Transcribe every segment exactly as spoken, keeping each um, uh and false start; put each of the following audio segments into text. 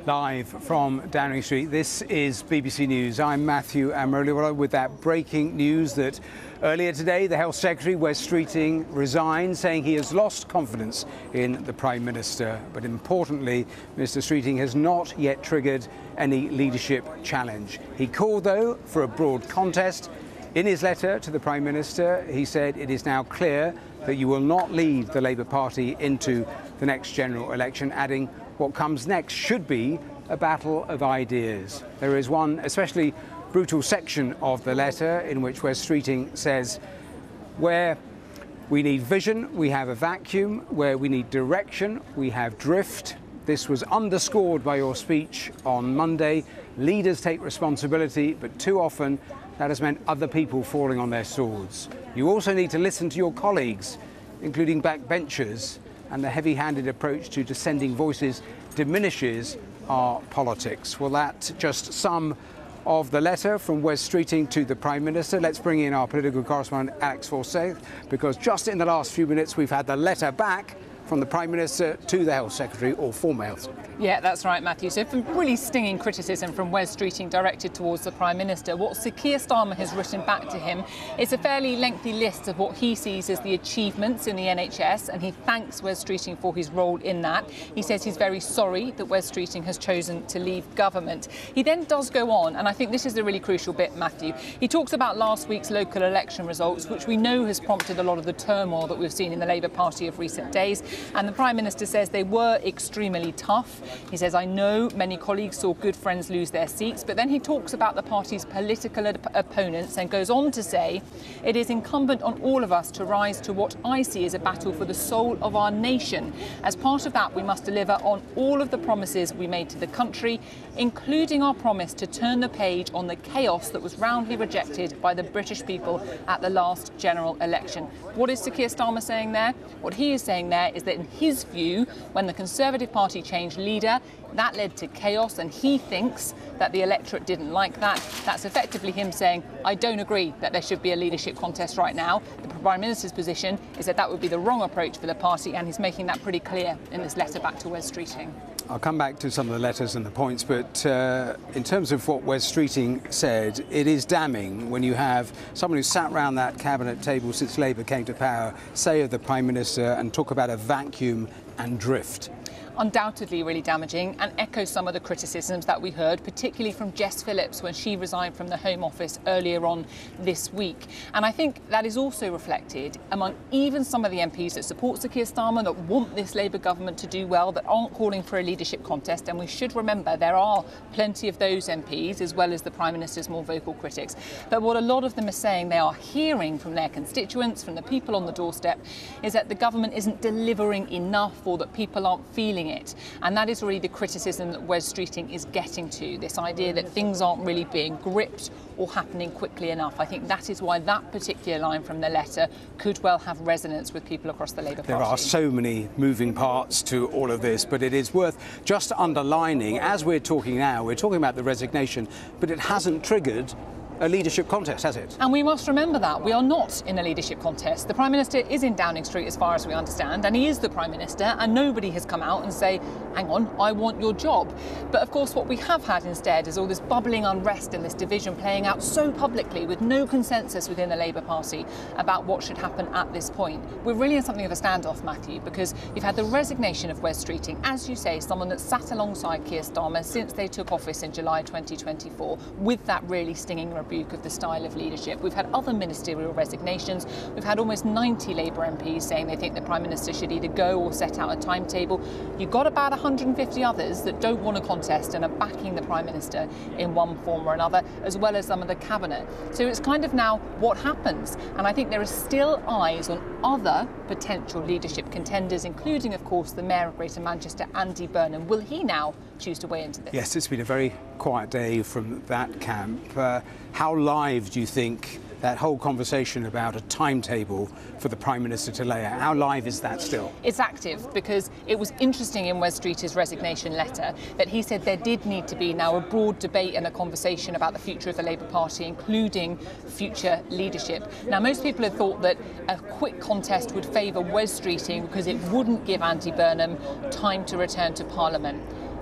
Live from Downing Street, this is B B C News. I'm Matthew Amroliwala with that breaking news that earlier today the Health Secretary, Wes Streeting, resigned, saying he has lost confidence in the Prime Minister. But importantly, Mr Streeting has not yet triggered any leadership challenge. He called, though, for a broad contest. In his letter to the Prime Minister, he said it is now clear that you will not lead the Labour Party into the next general election, adding what comes next should be a battle of ideas. There is one especially brutal section of the letter in which Wes Streeting says, where we need vision, we have a vacuum. Where we need direction, we have drift. This was underscored by your speech on Monday. Leaders take responsibility, but too often that has meant other people falling on their swords. You also need to listen to your colleagues, including backbenchers, and the heavy-handed approach to dissenting voices diminishes our politics. Well, that's just some of the letter from Wes Streeting to the Prime Minister. Let's bring in our political correspondent, Alex Forsyth, because just in the last few minutes we've had the letter back from the Prime Minister to the Health Secretary, or former Health Secretary. Yeah, that's right, Matthew. So some really stinging criticism from Wes Streeting directed towards the Prime Minister. What Sir Keir Starmer has written back to him is a fairly lengthy list of what he sees as the achievements in the N H S, and he thanks Wes Streeting for his role in that. He says he's very sorry that Wes Streeting has chosen to leave government. He then does go on, and I think this is the really crucial bit, Matthew. He talks about last week's local election results, which we know has prompted a lot of the turmoil that we've seen in the Labour Party of recent days. And the Prime Minister says they were extremely tough. He says, I know many colleagues saw good friends lose their seats, but then he talks about the party's political op opponents and goes on to say, it is incumbent on all of us to rise to what I see as a battle for the soul of our nation. As part of that, we must deliver on all of the promises we made to the country, including our promise to turn the page on the chaos that was roundly rejected by the British people at the last general election. What is Sir Keir Starmer saying there? What he is saying there is that in his view, when the Conservative Party changed leader, that led to chaos, and he thinks that the electorate didn't like that. That's effectively him saying, I don't agree that there should be a leadership contest right now. The Prime Minister's position is that that would be the wrong approach for the party, and he's making that pretty clear in this letter back to Wes Streeting. I'll come back to some of the letters and the points, but uh, in terms of what Wes Streeting said, it is damning when you have someone who sat round that cabinet table since Labour came to power say of the Prime Minister and talk about a vacuum and drift. Undoubtedly really damaging, and echoes some of the criticisms that we heard, particularly from Jess Phillips when she resigned from the Home Office earlier on this week. And I think that is also reflected among even some of the M Ps that support Sir Keir Starmer, that want this Labour government to do well, that aren't calling for a leadership contest. And we should remember there are plenty of those M Ps, as well as the Prime Minister's more vocal critics. But what a lot of them are saying they are hearing from their constituents, from the people on the doorstep, is that the government isn't delivering enough, or that people aren't feeling it. And that is really the criticism that Wes Streeting is getting to, this idea that things aren't really being gripped or happening quickly enough. I think that is why that particular line from the letter could well have resonance with people across the Labour Party. There are so many moving parts to all of this, but it is worth just underlining, as we're talking now, we're talking about the resignation, but it hasn't triggered a leadership contest, has it? And we must remember that. We are not in a leadership contest. The Prime Minister is in Downing Street, as far as we understand, and he is the Prime Minister, and nobody has come out and say, hang on, I want your job. But of course what we have had instead is all this bubbling unrest and this division playing out so publicly with no consensus within the Labour Party about what should happen at this point. We're really in something of a standoff, Matthew, because you've had the resignation of Wes Streeting, as you say, someone that sat alongside Keir Starmer since they took office in July twenty twenty-four, with that really stinging rebuke of the style of leadership. We've had other ministerial resignations. We've had almost ninety Labour M Ps saying they think the Prime Minister should either go or set out a timetable. You've got about one hundred and fifty others that don't want to contest and are backing the Prime Minister in one form or another, as well as some of the Cabinet. So it's kind of now what happens. And I think there are still eyes on other potential leadership contenders, including, of course, the Mayor of Greater Manchester, Andy Burnham. Will he now choose to weigh into this? Yes, it's been a very quiet day from that camp. Uh, how live do you think that whole conversation about a timetable for the Prime Minister to lay out, how live is that still? It's active, because it was interesting in Wes Streeting's resignation letter that he said there did need to be now a broad debate and a conversation about the future of the Labour Party, including future leadership. Now, most people had thought that a quick contest would favour Wes Streeting because it wouldn't give Andy Burnham time to return to Parliament.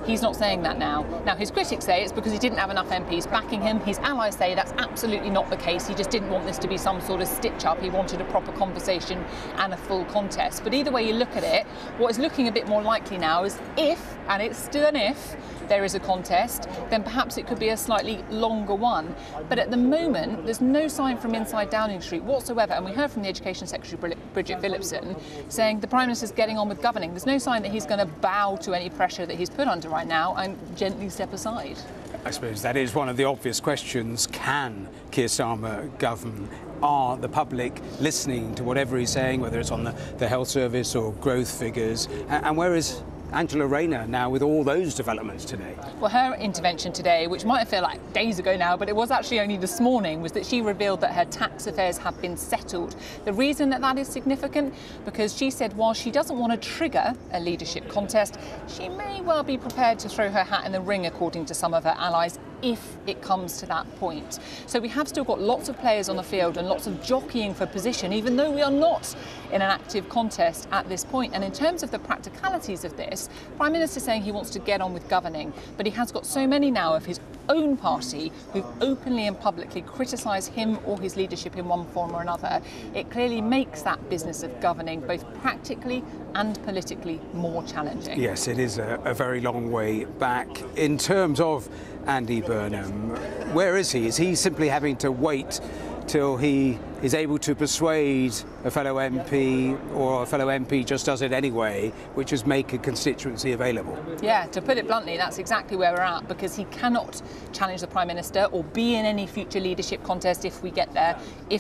He's not saying that now. Now, his critics say it's because he didn't have enough M Ps backing him. His allies say that's absolutely not the case. He just didn't want this to be some sort of stitch-up. He wanted a proper conversation and a full contest. But either way you look at it, what is looking a bit more likely now is if, and it's still an if, there is a contest, then perhaps it could be a slightly longer one. But at the moment, there's no sign from inside Downing Street whatsoever, and we heard from the Education Secretary, Bridget Phillipson, saying the Prime Minister's getting on with governing. There's no sign that he's going to bow to any pressure that he's put under right now and gently step aside. I suppose that is one of the obvious questions. Can Keir Starmer govern? Are the public listening to whatever he's saying, whether it's on the, the health service or growth figures? And, and where is Angela Rayner now with all those developments today? Well, her intervention today, which might feel like days ago now, but it was actually only this morning, was that she revealed that her tax affairs have been settled. The reason that that is significant, because she said while she doesn't want to trigger a leadership contest, she may well be prepared to throw her hat in the ring, according to some of her allies, if it comes to that point. So we have still got lots of players on the field and lots of jockeying for position, even though we are not in an active contest at this point. And in terms of the practicalities of this, Prime Minister saying he wants to get on with governing, but he has got so many now of his own party who've openly and publicly criticised him or his leadership in one form or another. It clearly makes that business of governing both practically and politically more challenging. Yes, it is a, a very long way back. In terms of Andy Burnham, where is he? Is he simply having to wait till he is able to persuade a fellow M P, or a fellow M P just does it anyway, which is make a constituency available? Yeah, to put it bluntly, that's exactly where we're at, because he cannot challenge the Prime Minister or be in any future leadership contest if we get there if